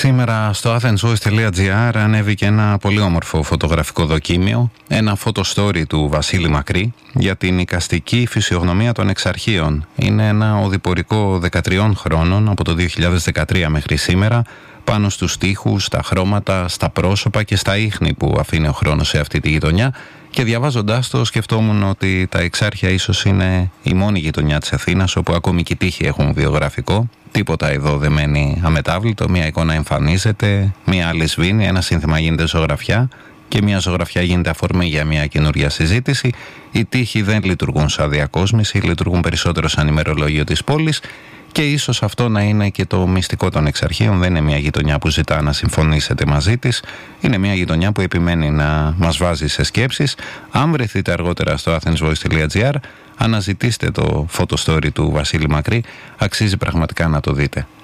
Σήμερα στο athensvoice.gr ανέβηκε ένα πολύ όμορφο φωτογραφικό δοκίμιο, ένα photo story του Βασίλη Μακρύ για την εικαστική φυσιογνωμία των εξαρχείων. Είναι ένα οδηπορικό 13 χρόνων από το 2013 μέχρι σήμερα, πάνω στους τοίχους, στα χρώματα, στα πρόσωπα και στα ίχνη που αφήνει ο χρόνος σε αυτή τη γειτονιά, και διαβάζοντάς το σκεφτόμουν ότι τα Εξάρχεια ίσως είναι η μόνη γειτονιά της Αθήνας όπου ακόμη και οι τοίχοι έχουν βιογραφικό. Τίποτα εδώ δεν μένει αμετάβλητο, μία εικόνα εμφανίζεται, μία άλλη σβήνει, ένα σύνθημα γίνεται ζωγραφιά και μία ζωγραφιά γίνεται αφορμή για μία καινούργια συζήτηση. Οι τοίχοι δεν λειτουργούν σαν διακόσμηση, λειτουργούν περισσότερο σαν ημερολόγιο της πόλης. Και ίσως αυτό να είναι και το μυστικό των Εξαρχείων. Δεν είναι μια γειτονιά που ζητά να συμφωνήσετε μαζί της. Είναι μια γειτονιά που επιμένει να μας βάζει σε σκέψεις. Αν βρεθείτε αργότερα στο athensvoice.gr, αναζητήστε το photo story του Βασίλη Μακρύ. Αξίζει πραγματικά να το δείτε.